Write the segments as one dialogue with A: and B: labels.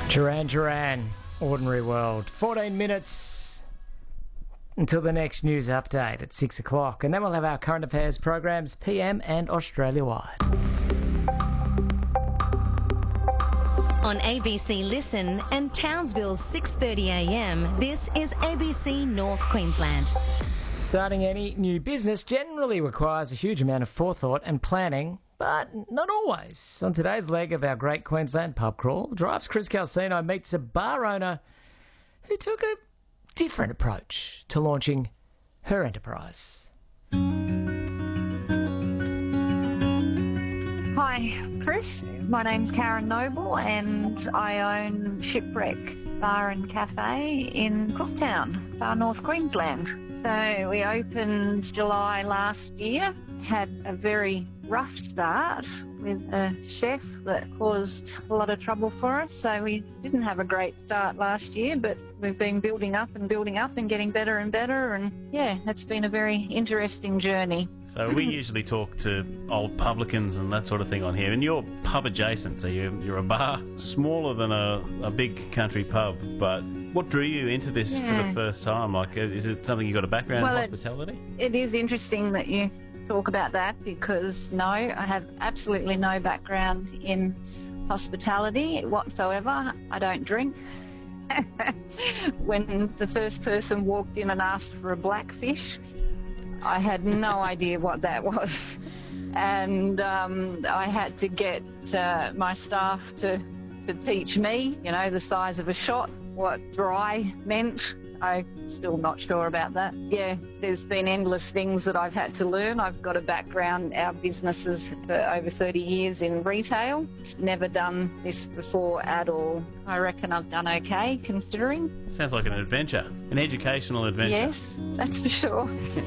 A: Duran Duran, Ordinary World. 14 minutes until the next news update at 6 o'clock. And then we'll have our current affairs programs, PM and Australia-wide.
B: On ABC Listen and Townsville's 6:30am, this is ABC North Queensland.
A: Starting any new business generally requires a huge amount of forethought and planning, but not always. On today's leg of our Great Queensland Pub Crawl, Drive's Chris Calcino meets a bar owner who took a different approach to launching her enterprise.
C: Hi, Chris. My name's Karen Noble and I own Shipwreck Bar and Cafe in Cooktown, far north Queensland. So we opened July last year, had a very rough start with a chef that caused a lot of trouble for us. So we didn't have a great start last year, but we've been building up and getting better and better. And yeah, it's been a very interesting journey.
D: So we usually talk to old publicans and that sort of thing on here, and you're pub adjacent, so you're a bar smaller than a big country pub. But what drew you into this for the first time? Like, is it something you got a background in hospitality?
C: It is interesting that you talk about that because no, I have absolutely no background in hospitality whatsoever. I don't drink. When the first person walked in and asked for a blackfish, I had no idea what that was. And I had to get my staff to teach me, the size of a shot, what dry meant. I'm still not sure about that. Yeah, there's been endless things that I've had to learn. I've got a background, our businesses for over 30 years in retail. Never done this before at all. I reckon I've done okay considering.
D: Sounds like an adventure, an educational adventure.
C: Yes, that's for sure.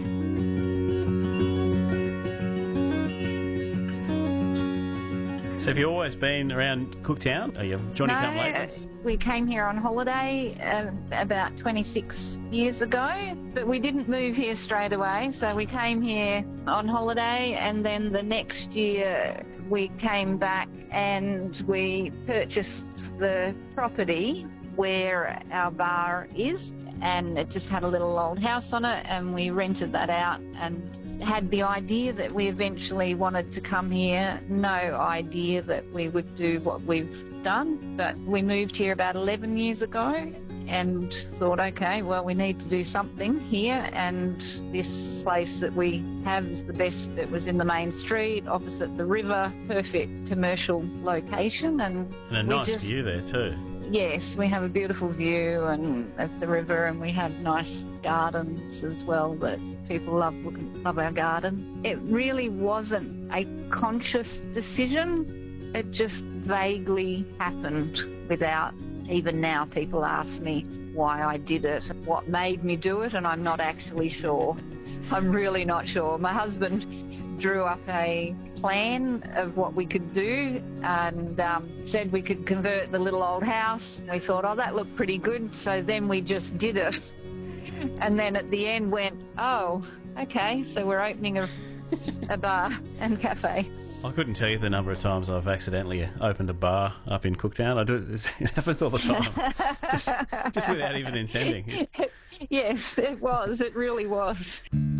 D: So have you always been around Cooktown? Are you Johnny-come-lately?
C: We came here on holiday about 26 years ago, but we didn't move here straight away. So we came here on holiday, and then the next year we came back and we purchased the property where our bar is, and it just had a little old house on it, and we rented that out and had the idea that we eventually wanted to come here. No idea that we would do what we've done, but we moved here about 11 years ago and thought, okay, well, we need to do something here, and this place that we have is the best. It was in the main street opposite the river, perfect commercial location, and
D: a nice view there too.
C: Yes, we have a beautiful view of the river, and we have nice gardens as well that people love our garden. It really wasn't a conscious decision. It just vaguely happened without, even now people ask me why I did it, what made me do it, and I'm not actually sure. I'm really not sure. My husband drew up a plan of what we could do and said we could convert the little old house. We thought, oh, that looked pretty good, so then we just did it. And then at the end went, oh, okay, so we're opening a bar and cafe.
D: I couldn't tell you the number of times I've accidentally opened a bar up in Cooktown. It happens all the time, just without even intending.
C: Yes, it was. It really was.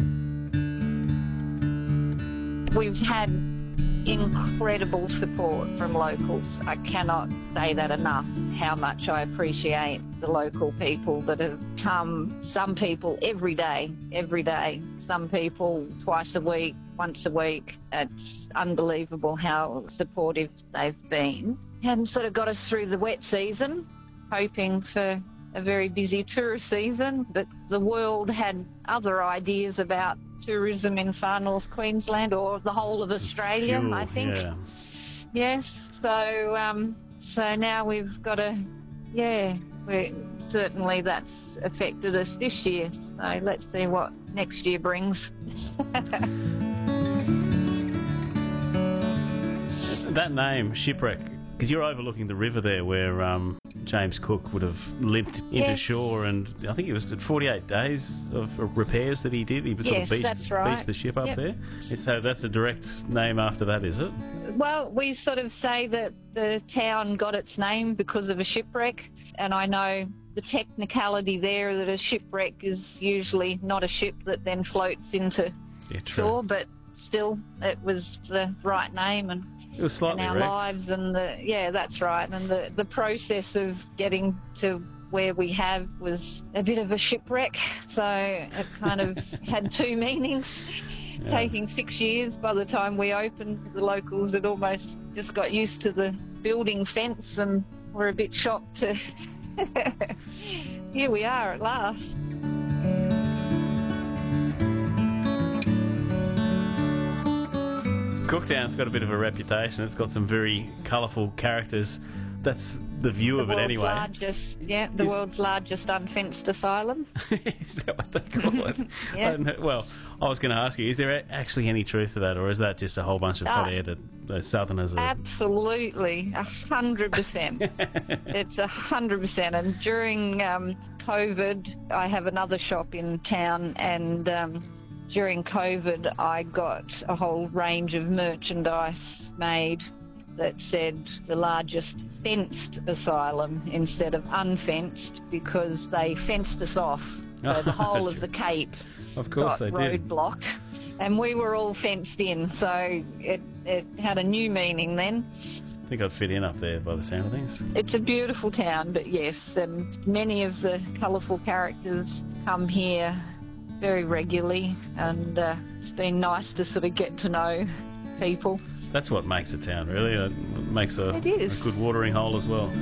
C: We've had incredible support from locals. I cannot say that enough, how much I appreciate the local people that have come. Some people every day, some people twice a week, once a week. It's unbelievable how supportive they've been, and sort of got us through the wet season, hoping for a very busy tourist season, but the world had other ideas about tourism in far north Queensland, or the whole of Australia, I think.
D: Yeah.
C: Yes, so now we've got certainly that's affected us this year. So let's see what next year brings.
D: That name, Shipwreck, because you're overlooking the river there where James Cook would have limped into shore, and I think it was 48 days of repairs that he did. He sort of beached the ship up there. So that's a direct name after that, is it?
C: Well, we sort of say that the town got its name because of a shipwreck, and I know the technicality there that a shipwreck is usually not a ship that then floats into shore, but still it was the right name, and
D: it was slightly
C: our
D: wrecked.
C: lives, and that's right, and the process of getting to where we have was a bit of a shipwreck, so it kind of had two meanings. Yeah. Taking 6 years by the time we opened, the locals had almost just got used to the building fence and were a bit shocked to here we are at last.
D: Cooktown's got a bit of a reputation. It's got some very colourful characters. That's the view of it anyway.
C: The world's largest unfenced asylum.
D: Is that what they call it?
C: Yeah.
D: Well, I was going to ask you, is there actually any truth to that, or is that just a whole bunch of hot air that the Southerners are...
C: Absolutely, 100%. It's 100%. And during COVID, I have another shop in town, and during COVID, I got a whole range of merchandise made that said the largest fenced asylum instead of unfenced, because they fenced us off. So the whole of the Cape got roadblocked, and we were all fenced in. So it had a new meaning then.
D: I think I'd fit in up there by the sound of things.
C: It's a beautiful town, but yes, and many of the colourful characters come here very regularly, and it's been nice to sort of get to know people.
D: That's what makes a town, really. It makes a good watering hole as well.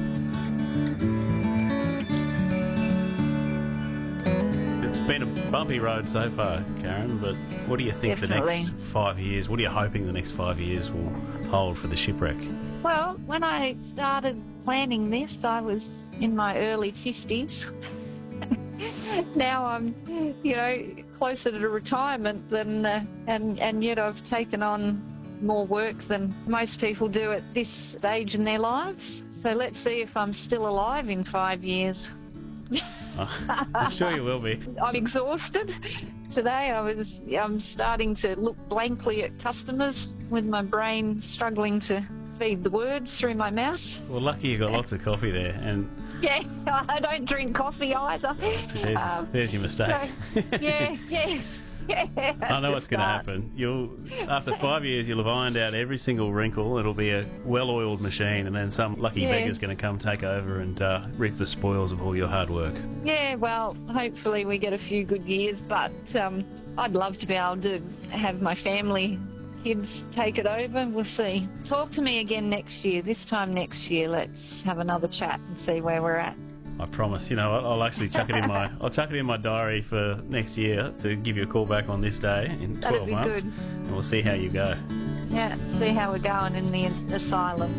D: It's been a bumpy road so far, Karen, but what do you think the next 5 years, what are you hoping the next 5 years will hold for the shipwreck?
C: Well, when I started planning this, I was in my early 50s. Now I'm, closer to retirement than, and yet I've taken on more work than most people do at this stage in their lives. So let's see if I'm still alive in 5 years.
D: I'm sure you will be.
C: I'm exhausted. Today I'm starting to look blankly at customers with my brain struggling to feed the words through my mouth.
D: Well, lucky you got lots of coffee there, and
C: yeah, I don't drink coffee either.
D: There's your mistake.
C: So, yeah.
D: I know what's going to happen. After 5 years, you'll have ironed out every single wrinkle. It'll be a well-oiled machine, and then some lucky beggar's going to come take over and reap the spoils of all your hard work.
C: Yeah, well, hopefully we get a few good years, but I'd love to be able to have my family, kids take it over. We'll see. Talk to me again next year. This time next year, let's have another chat and see where we're at.
D: I promise. I'll actually chuck it in my. I'll chuck it in my diary for next year to give you a call back on this day in 12 months,
C: good.
D: And we'll see how you go.
C: Yeah, see how we're going in the asylum.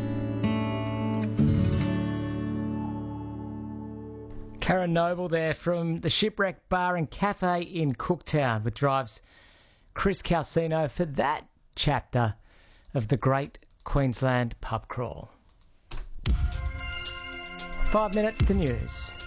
A: Karen Noble there from the Shipwreck Bar and Cafe in Cooktown with Drive's Chris Calcino for that chapter of the Great Queensland Pub Crawl. 5 minutes to news.